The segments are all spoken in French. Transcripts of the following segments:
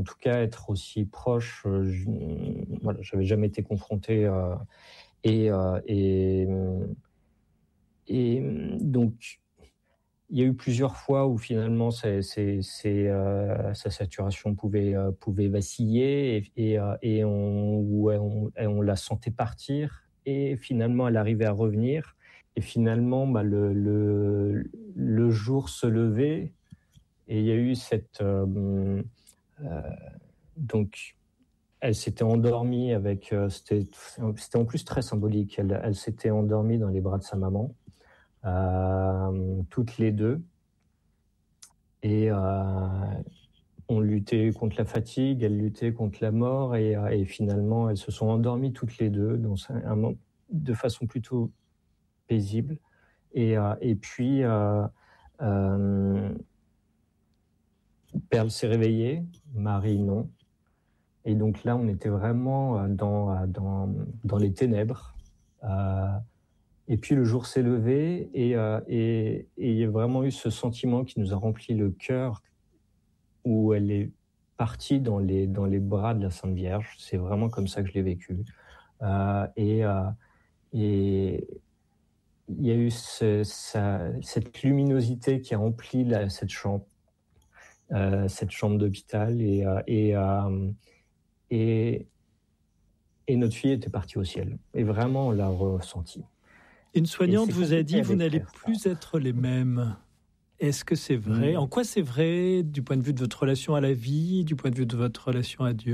en tout cas être aussi proche. Voilà, j'avais jamais été confronté et, donc il y a eu plusieurs fois où finalement sa saturation pouvait vaciller et on la sentait partir et finalement elle arrivait à revenir et finalement le jour se levait et il y a eu donc elle s'était endormie avec c'était en plus très symbolique. Elle s'était endormie dans les bras de sa maman. Toutes les deux. Et on luttait contre la fatigue, elle luttait contre la mort, et finalement, elles se sont endormies toutes les deux de façon plutôt paisible. Et puis, Perle s'est réveillée, Marie non. Et donc là, on était vraiment dans les ténèbres. Et puis le jour s'est levé et il y a vraiment eu ce sentiment qui nous a rempli le cœur où elle est partie dans les bras de la Sainte Vierge. C'est vraiment comme ça que je l'ai vécu. Et il y a eu cette luminosité qui a rempli cette chambre d'hôpital et notre fille était partie au ciel. Et vraiment, on l'a ressenti. Une soignante vous a dit, vous n'allez plus être les mêmes. Est-ce que c'est vrai ? En quoi c'est vrai du point de vue de votre relation à la vie, du point de vue de votre relation à Dieu ?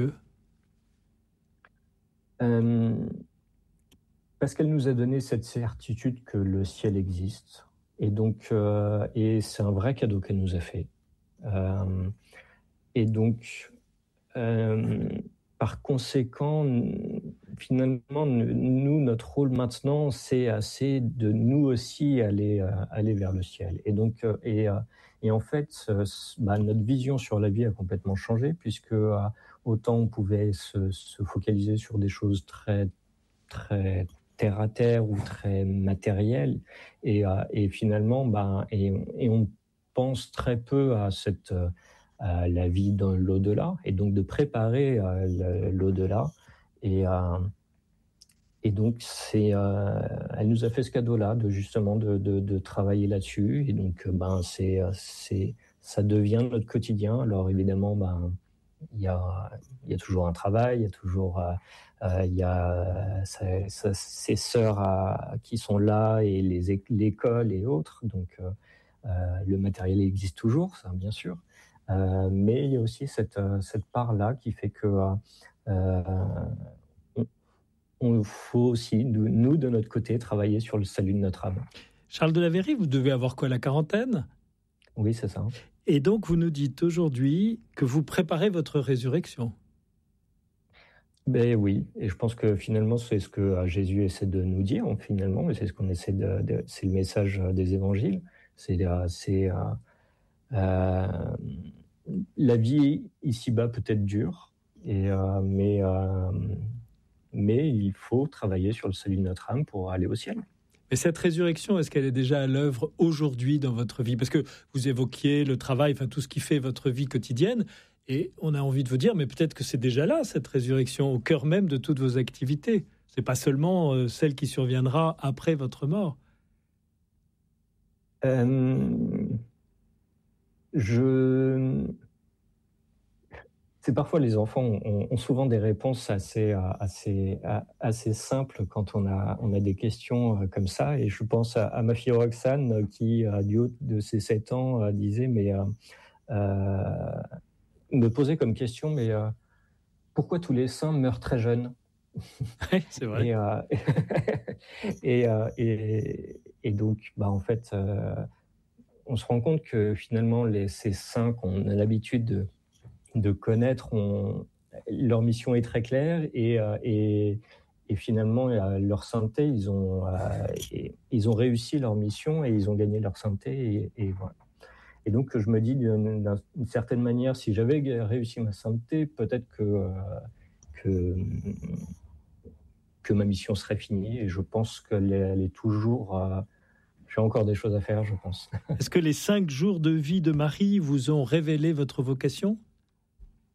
Parce qu'elle nous a donné cette certitude que le ciel existe. Et donc, et c'est un vrai cadeau qu'elle nous a fait. Et donc, par conséquent, finalement, nous, notre rôle maintenant, c'est de nous aussi aller vers le ciel. Et donc, et en fait, notre vision sur la vie a complètement changé, puisque autant on pouvait se focaliser sur des choses très, très terre à terre ou très matérielles, et finalement, et on pense très peu à la vie dans l'au-delà, et donc de préparer l'au-delà. Et donc, elle nous a fait ce cadeau-là de justement de travailler là-dessus. Et donc, ça devient notre quotidien. Alors évidemment, il y a toujours un travail, il y a toujours il y a ses sœurs qui sont là et l'école et autres. Donc, le matériel existe toujours, ça, bien sûr. Mais il y a aussi cette part-là qui fait que on faut aussi, nous, de notre côté, travailler sur le salut de notre âme. Charles de la Verrie, vous devez avoir quoi, la quarantaine ? Oui, c'est ça. Et donc, vous nous dites aujourd'hui que vous préparez votre résurrection. Ben oui, et je pense que finalement, c'est ce que Jésus essaie de nous dire, finalement, et c'est ce qu'on essaie c'est le message des évangiles. La vie ici-bas peut être dure, mais il faut travailler sur le salut de notre âme pour aller au ciel. Mais cette résurrection, est-ce qu'elle est déjà à l'œuvre aujourd'hui dans votre vie ? Parce que vous évoquiez le travail, enfin tout ce qui fait votre vie quotidienne, et on a envie de vous dire, mais peut-être que c'est déjà là, cette résurrection, au cœur même de toutes vos activités. C'est pas seulement celle qui surviendra après votre mort. C'est parfois les enfants ont souvent des réponses assez simples quand on a des questions comme ça. Et je pense à ma fille Roxane qui, du haut de ses 7 ans, disait, me posait comme question, mais pourquoi tous les saints meurent très jeunes ? Oui, c'est vrai. Et donc, en fait, on se rend compte que finalement, ces saints qu'on a l'habitude de connaître, leur mission est très claire et finalement leur sainteté, ils ont réussi leur mission et ils ont gagné leur sainteté et voilà. Et donc je me dis d'une certaine manière, si j'avais réussi ma sainteté, peut-être que ma mission serait finie, et je pense qu'elle est toujours. J'ai encore des choses à faire, je pense. Est-ce que les 5 jours de vie de Marie vous ont révélé votre vocation ?